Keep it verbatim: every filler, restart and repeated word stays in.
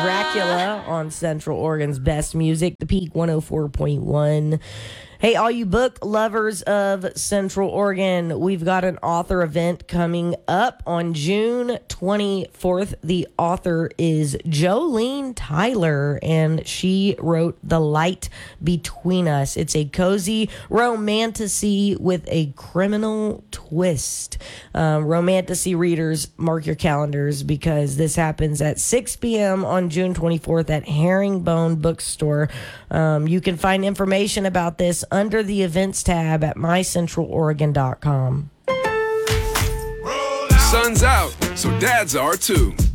Dracula on Central Oregon's Best Music, The Peak one oh four point one. Hey, all you book lovers of Central Oregon, we've got an author event coming up on June twenty-fourth. The author is Jolene Tyler, and she wrote The Light Between Us. It's a cozy romantasy with a criminal twist. Um, romantasy readers, mark your calendars, because this happens at six p.m. on June twenty-fourth at Herringbone Bookstore. Um, you can find information about this under the events tab at my central oregon dot com. Sun's out, so dads are too.